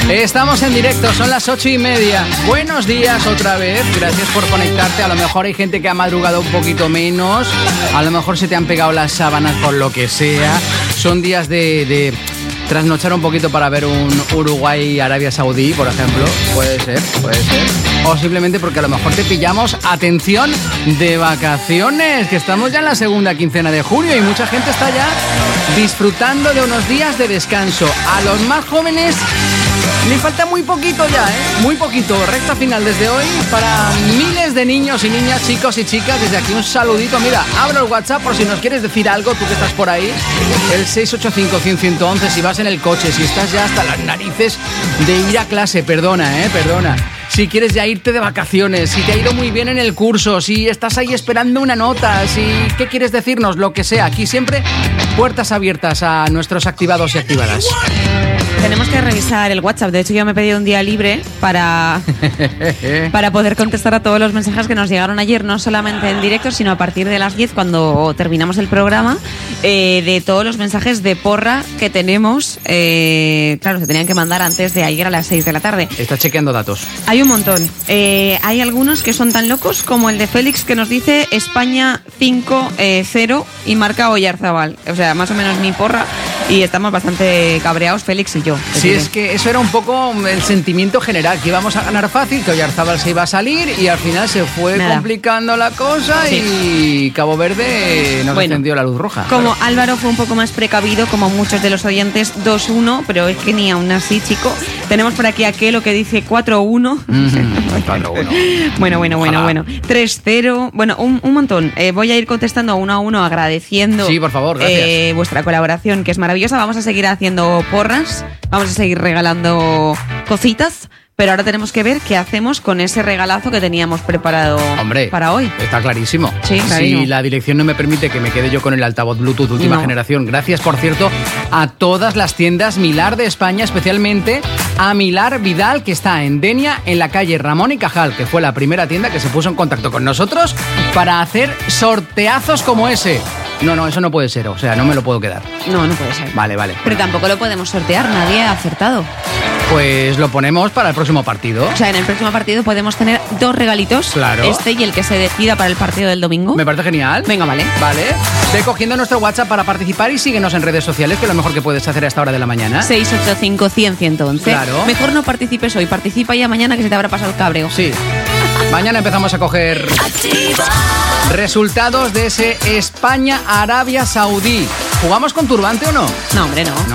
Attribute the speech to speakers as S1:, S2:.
S1: Estamos en directo, son las 8:30. Buenos días otra vez, gracias por conectarte. A lo mejor hay gente que ha madrugado un poquito menos, a lo mejor se te han pegado las sábanas por lo que sea. Son días de trasnochar un poquito para ver un Uruguay-Arabia Saudí, por ejemplo. Puede ser. O simplemente porque a lo mejor te pillamos, atención, de vacaciones, que estamos ya en la segunda quincena de junio y mucha gente está ya disfrutando de unos días de descanso. A los más jóvenes le falta muy poquito ya, muy poquito. Recta final desde hoy para miles de niños y niñas, chicos y chicas. Desde aquí un saludito. Mira, abro el WhatsApp por si nos quieres decir algo, tú que estás por ahí. El 685-100-111, si vas en el coche, si estás ya hasta las narices de ir a clase, perdona. Si quieres ya irte de vacaciones, si te ha ido muy bien en el curso, si estás ahí esperando una nota, si qué quieres decirnos, lo que sea. Aquí siempre puertas abiertas a nuestros activados y activadas.
S2: Tenemos que revisar el WhatsApp. De hecho, yo me he pedido un día libre para poder contestar a todos los mensajes que nos llegaron ayer, no solamente en directo, sino a partir de las 10 cuando terminamos el programa, de todos los mensajes de porra que tenemos. Claro, se tenían que mandar antes de ayer a las 6 de la tarde.
S1: Está chequeando datos.
S2: Hay un montón. Hay algunos que son tan locos como el de Félix, que nos dice España 5-0 y marca Oyarzabal. O sea, más o menos mi porra. Y estamos bastante cabreados, Félix y yo.
S1: Sí, es que eso era un poco el sentimiento general, que íbamos a ganar fácil, que Oyarzabal se iba a salir y al final se fue complicando la cosa, sí. Y Cabo Verde nos encendió la luz roja.
S2: Como claro. Álvaro fue un poco más precavido, como muchos de los oyentes, 2-1, pero es que ni aún así, chico. Tenemos por aquí aquello que dice 4-1.
S1: 4-1.
S2: Bueno. 3-0. Bueno, un montón. Voy a ir contestando uno a uno, agradeciendo.
S1: Sí, por favor, gracias.
S2: Vuestra colaboración, que es maravillosa. Vamos a seguir haciendo porras, vamos a seguir regalando cositas, pero ahora tenemos que ver qué hacemos con ese regalazo que teníamos preparado para hoy.
S1: Está clarísimo.
S2: Sí, clarísimo.
S1: Si la dirección no me permite que me quede yo con el altavoz Bluetooth última generación. Gracias, por cierto, a todas las tiendas Milar de España, especialmente a Milar Vidal, que está en Denia, en la calle Ramón y Cajal, que fue la primera tienda que se puso en contacto con nosotros para hacer sorteazos como ese. No, eso no puede ser, o sea, no me lo puedo quedar.
S2: No puede ser.
S1: Vale.
S2: Pero tampoco lo podemos sortear, nadie ha acertado.
S1: Pues lo ponemos para el próximo partido.
S2: O sea, en el próximo partido podemos tener 2 regalitos.
S1: Claro.
S2: Este y el que se decida para el partido del domingo.
S1: Me parece genial.
S2: Venga, vale.
S1: Ve cogiendo nuestro WhatsApp para participar y síguenos en redes sociales, que es lo mejor que puedes hacer a esta hora de la mañana.
S2: 685-100-111.
S1: Claro.
S2: Mejor no participes hoy, participa ya mañana, que se te habrá pasado el cabreo.
S1: Sí. Mañana empezamos a coger resultados de ese España-Arabia Saudí. ¿Jugamos con turbante o no?
S2: No, hombre, no.